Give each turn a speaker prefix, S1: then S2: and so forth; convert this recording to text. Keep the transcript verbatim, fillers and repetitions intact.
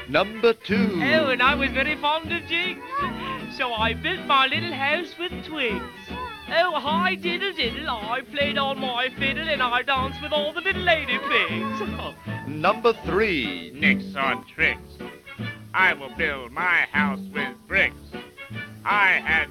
S1: Number two.
S2: Oh, and I was very fond of jigs, so I built my little house with twigs. Oh, hi, diddle diddle, I played on my fiddle and I danced with all the little lady pigs.
S1: Number three.
S3: Nix on tricks. I will build my house with bricks. I had